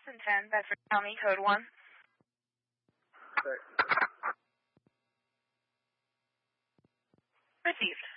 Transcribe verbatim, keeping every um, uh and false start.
thousand ten, Bedford County, code one. Sorry. Received.